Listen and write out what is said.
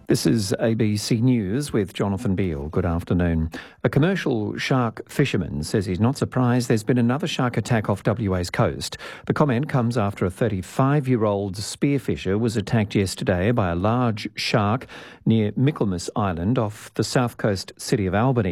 This is ABC News with Jonathan Beale. Good afternoon. A commercial shark fisherman says he's not surprised there's been another shark attack off WA's coast. The comment comes after a 35-year-old spearfisher was attacked yesterday by a large shark near Michaelmas Island off the south coast city of Albany.